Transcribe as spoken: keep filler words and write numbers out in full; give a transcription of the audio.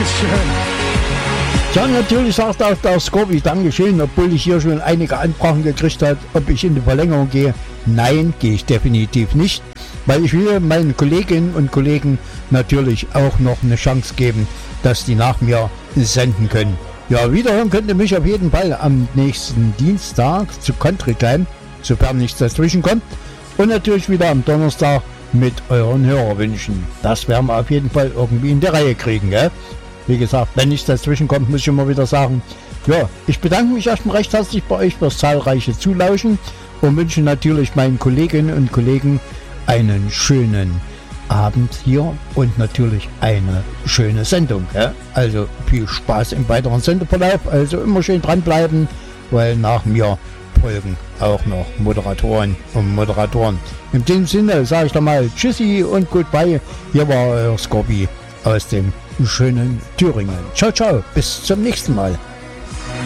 Dankeschön. Ja, natürlich sagt auch der Scorby Dankeschön, obwohl ich hier schon einige Anfragen gekriegt habe, ob ich in die Verlängerung gehe. Nein, gehe ich definitiv nicht, weil ich will meinen Kolleginnen und Kollegen natürlich auch noch eine Chance geben, dass die nach mir senden können. Ja, wiederhören könnt ihr mich auf jeden Fall am nächsten Dienstag zu Country Time, sofern nichts dazwischen kommt. Und natürlich wieder am Donnerstag mit euren Hörerwünschen. Das werden wir auf jeden Fall irgendwie in der Reihe kriegen, gell? Wie gesagt, wenn nichts dazwischen kommt, muss ich immer wieder sagen, ja, ich bedanke mich erstmal recht herzlich bei euch fürs zahlreiche Zulauschen und wünsche natürlich meinen Kolleginnen und Kollegen einen schönen Abend hier und natürlich eine schöne Sendung. Ja? Also viel Spaß im weiteren Sendeverlauf, also immer schön dranbleiben, weil nach mir folgen auch noch Moderatoren und Moderatoren. In dem Sinne sage ich doch mal Tschüssi und Goodbye. Hier war euer Scorby aus dem schönen Thüringen. Ciao, ciao, bis zum nächsten Mal.